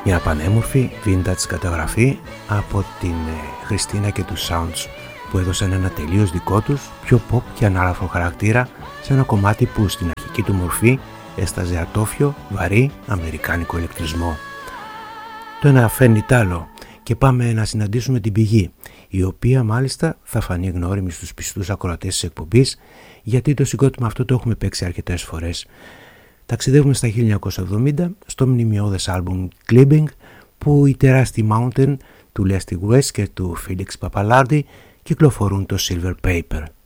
Μια πανέμορφη vintage καταγραφή από την Χριστίνα και τους Sounds, που έδωσαν ένα τελείως δικό τους, πιο pop και ανάλαφρο χαρακτήρα σε ένα κομμάτι που στην αρχική του μορφή έσταζε ατόφιο, βαρύ, αμερικάνικο ηλεκτρισμό. Το ένα φέρνει τ' άλλο και πάμε να συναντήσουμε την πηγή, η οποία μάλιστα θα φανεί γνώριμη στους πιστούς ακροατές της εκπομπής, γιατί το συγκρότημα αυτό το έχουμε παίξει αρκετές φορές. Ταξιδεύουμε στα 1970 στο μνημειώδες άλμπουμ Clipping, που οι τεράστιοι Mountain του Leslie West και του Felix Pappalardi κυκλοφορούν το Silver Paper.